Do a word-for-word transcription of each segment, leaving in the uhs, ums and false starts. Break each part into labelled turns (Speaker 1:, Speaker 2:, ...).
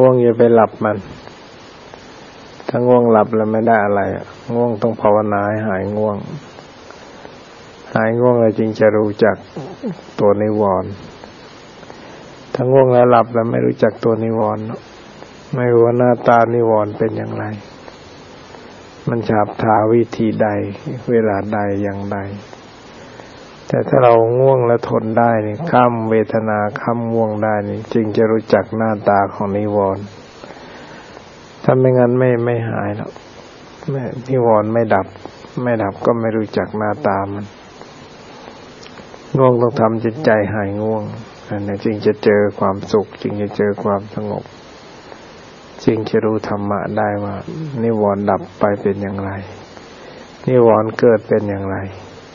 Speaker 1: ง่วงอย่าไปหลับมันถ้าง่วงหลับแล้วไม่ได้อะไรง่วงต้องภาวนาให้หายง่วงหายง่วงแล้วจึงจะรู้จักตัวนิวรณ์ถ้าง่วงแล้วหลับแล้วไม่รู้จักตัวนิวรณ์ไม่รู้ว่าหน้าตานิวรณ์เป็นอย่างไรมันฉาบทาวิธีใดเวลาใดอย่างใดแต่ถ้าเราง่วงแล้วทนได้นี่ข้ามเวทนาข้ามง่วงได้นี่จึงจะรู้จักหน้าตาของนิวรณ์ถ้าไม่งั้นไม่ไม่หายหรอกไม่นิวรณ์ไม่ดับไม่ดับก็ไม่รู้จักหน้าตามันง่วงต้องทำจิตใจหายง่วงอันนี้จึงจะเจอความสุขจึงจะเจอความสงบจึงจะรู้ธรรมะได้ว่านิวรณ์ดับไปเป็นอย่างไรนิวรณ์เกิดเป็นอย่างไร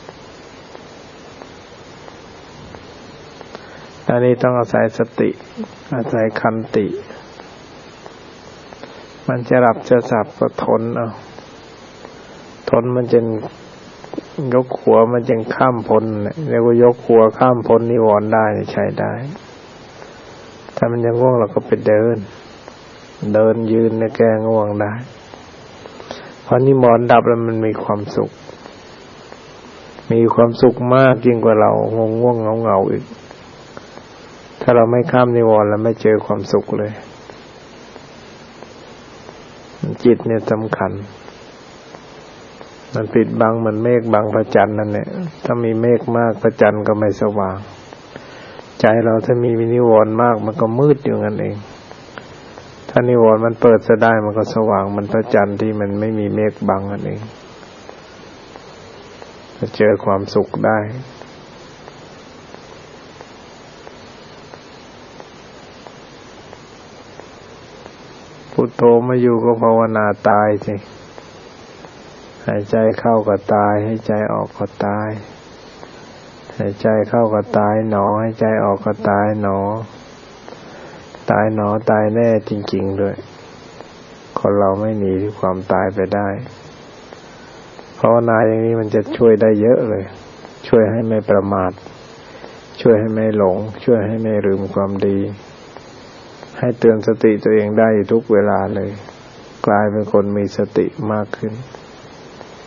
Speaker 1: อันนี้ต้องอาศัยสติอาศัยขันติมันจะหลับจะสับก็ทนเอาทนมันจะยกหัวมันจึงข้ามพ้นเรียกว่ายกหัวข้ามพ้นนิวรณ์ได้ใช้ได้ถ้ามันยังง่วงเราก็ไปเดินเดินยืนในแก้ง่วงได้เพราะนิวรณ์ดับแล้วมันมีความสุขมีความสุขมากยิ่งกว่าเราง่วงง่วงเงาเงาอีกถ้าเราไม่ข้ามนิวรณ์แล้วไม่เจอความสุขเลยจิตเนี่ยสำคัญมันปิดบังเหมือนเมฆบังพระจันทร์นั่นแหละถ้ามีเมฆมากพระจันทร์ก็ไม่สว่างใจเราถ้ามีนิวรณ์มากมันก็มืดอยู่งั้นเองถ้านิวรณ์มันเปิดซะได้มันก็สว่างมันพระจันทร์ที่มันไม่มีเมฆบังนั่นเองจะเจอความสุขได้พุทโธมาอยู่ก็ภาวนาตายสิหายใจเข้าก็ตายหายใจออกก็ตายหายใจเข้าก็ตายหนอหายใจออกก็ตายหนอตายหนอตายแน่จริงๆด้วยคนเราไม่หนีที่ความตายไปได้ภาวนาอย่างนี้มันจะช่วยได้เยอะเลยช่วยให้ไม่ประมาทช่วยให้ไม่หลงช่วยให้ไม่ลืมความดีให้เตือนสติตัวเองได้ทุกเวลาเลยกลายเป็นคนมีสติมากขึ้น